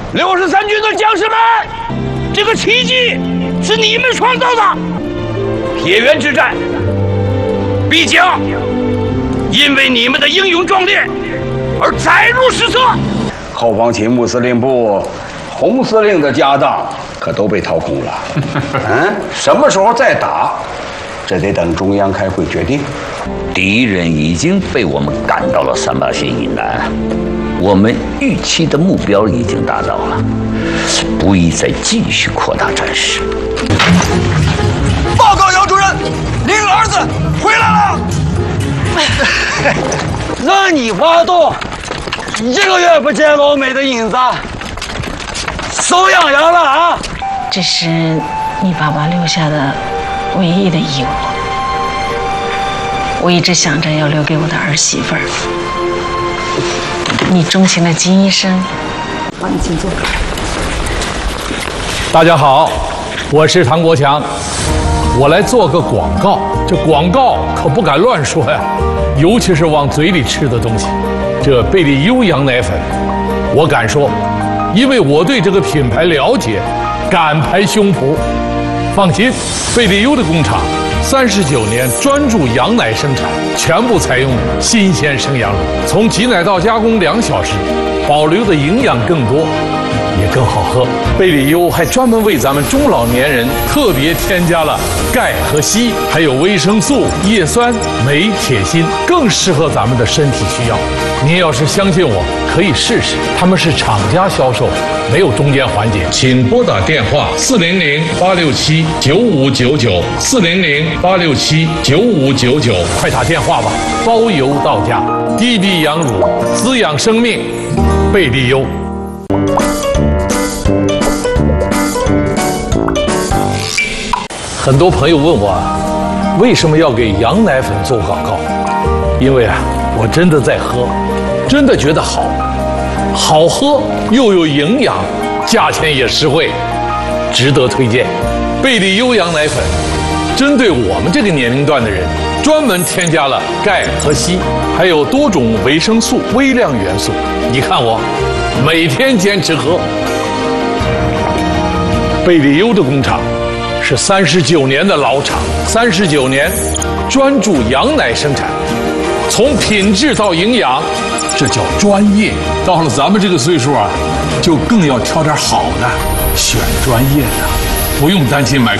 63军的将士们，这个奇迹是你们创造的。铁原之战必将因为你们的英勇壮烈而载入史册。 后方勤务司令部洪司令的家当可都被掏空了。什么时候再打，这得等中央开会决定。 敌人已经被我们赶到了3八线以南，我们预期的目标已经达到了，不宜再继续扩大战事。 报告姚主任，您儿子回来了。 让你挖洞，1个月不见老美的影子，手痒痒了啊！ 这是你爸爸留下的唯一的遗物。我一直想着要留给我的儿媳妇儿。你钟情的金医生， 你请坐。 大家好，我是唐国强，我来做个广告。这广告可不敢乱说呀，尤其是往嘴里吃的东西。这贝利优羊奶粉，我敢说，因为我对这个品牌了解，敢拍胸脯。放心，贝利优的工厂39年专注羊奶生产，全部采用新鲜生羊乳，从挤奶到加工2小时，保留的营养更多，也更好喝。贝利优还专门为咱们中老年人特别添加了钙和硒，还有维生素、叶酸、镁、铁、锌，更适合咱们的身体需要。您要是相信我，可以试试。他们是厂家销售，没有中间环节。请拨打电话400-867-9599，400-867-9599，快打电话吧，包邮到家。低低羊乳，滋养生命，贝利优。很多朋友问我，为什么要给羊奶粉做广告？因为我真的在喝，真的觉得好喝又有营养，价钱也实惠，值得推荐。贝利优羊奶粉针对我们这个年龄段的人，专门添加了钙和硒，还有多种维生素、微量元素。你看我每天坚持喝。贝利优的工厂是39年的老厂，39年专注羊奶生产，从品质到营养，这叫专业。到了咱们这个岁数就更要挑点好的，选专业的，不用担心买